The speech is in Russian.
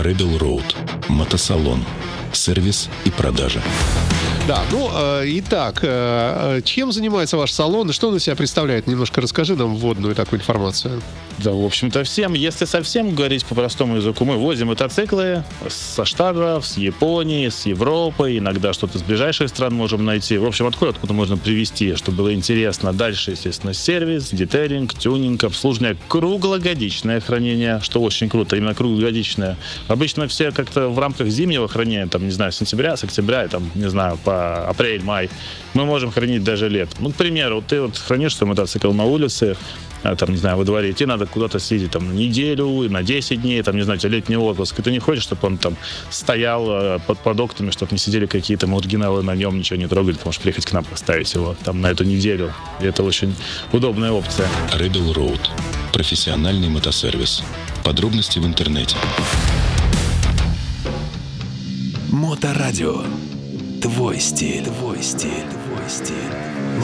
Rebel Road. Мотосалон. Сервис и продажа. Да, итак, чем занимается ваш салон и что он из себя представляет? Немножко расскажи нам вводную такую информацию. Да, в общем-то, всем. Если совсем говорить по простому языку, мы возим мотоциклы со Штатов, с Японии, с Европы, иногда что-то с ближайших стран можем найти. В общем, откуда можно привезти, чтобы было интересно. Дальше, естественно, сервис, детейлинг, тюнинг, обслуживание, круглогодичное хранение, что очень круто, именно круглогодичное. Обычно все как-то в рамках зимнего хранения, там, не знаю, с сентября, с октября, там, не знаю, по апрель, май, мы можем хранить даже летом. Ну, к примеру, ты вот хранишь свой мотоцикл на улице, там, не знаю, во дворе, тебе надо куда-то съездить там на неделю, на 10 дней, там, не знаю, у тебя летний отпуск, и ты не хочешь, чтобы он там стоял под окнами, чтобы не сидели какие-то маргиналы на нем, ничего не трогали, ты можешь приехать к нам, поставить его там на эту неделю. И это очень удобная опция. Rebel Road. Профессиональный мотосервис. Подробности в интернете. Моторадио. Твой стиль. Твой стиль. Твой стиль.